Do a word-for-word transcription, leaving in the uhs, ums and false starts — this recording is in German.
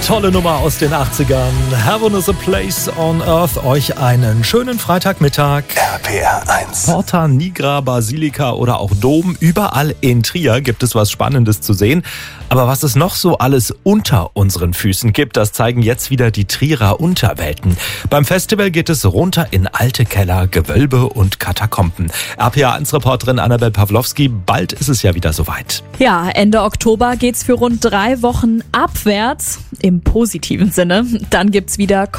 Tolle Nummer aus den achtzigern. Heaven is a place on earth. Euch einen schönen Freitagmittag. R P R eins. Porta Nigra, Basilika oder auch Dom. Überall in Trier gibt es was Spannendes zu sehen. Aber was es noch so alles unter unseren Füßen gibt, das zeigen jetzt wieder die Trierer Unterwelten. Beim Festival geht es runter in alte Keller, Gewölbe und Katakomben. R P R eins Reporterin Annabel Pawlowski, bald ist es ja wieder soweit. Ja, Ende Oktober geht's für rund drei Wochen abwärts, im positiven Sinne. Dann gibt's wieder